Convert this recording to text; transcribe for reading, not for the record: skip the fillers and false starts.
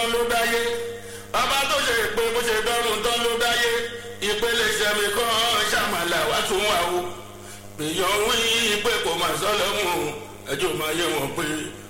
ló dáyé ọba tó ṣe pé bó ṣe dọ́rùn tán ló dáyé ìpele ìṣẹ̀mí kan ṣàmàlà wá tún wà o èèyàn wí pé kò máa sọ lọ́mù ẹjọ́ máa yé wọn pé